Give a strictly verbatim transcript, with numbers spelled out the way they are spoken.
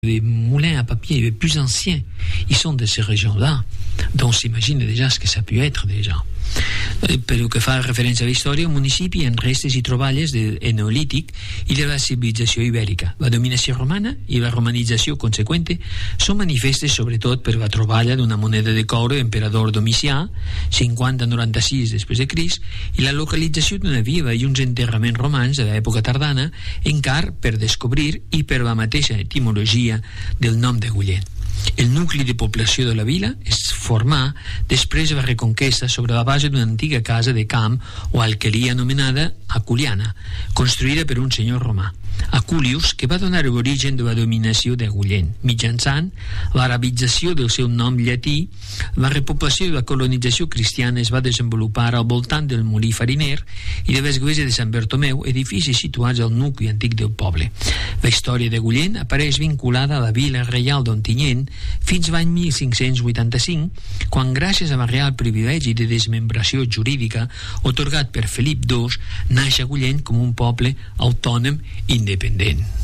des moulins à papier les plus anciens, ils sont de ces régions-là. Donc s'imagine déjà ce que ça peut être déjà. Pel que fa referència a la història, el municipi en restes i troballes del Neolític i de la civilització ibèrica. La dominació romana i la romanització conseqüent són manifestes sobretot per la troballa d'una moneda de coure d'emperador Domicià, cinquanta noranta-sis després de Crist, i la localització d'una vila i uns enterraments romans de l'època tardana, encara per descobrir i per la mateixa etimologia del nom d'Agullent. El nucli de població de la vila es formà després de la reconquesta sobre la base d'una antiga casa de camp o alqueria anomenada Aculiana, construïda per un senyor romà, Aculius, que va donar l'origen de la dominació d'Agullent. Mitjançant l'arabització del seu nom llatí, la repoblació i la colonització cristiana es va desenvolupar al voltant del molí fariner i de l'església de Sant Bartomeu, edificis situats al nucli antic del poble. La història d'Agullent apareix vinculada a la vila reial d'Ontinyent fins l'any mil cinc-cents vuitanta-cinc, quan gràcies a la real privilegi de desmembració jurídica otorgat per Felip dos, naix Agullent com un poble autònom independent.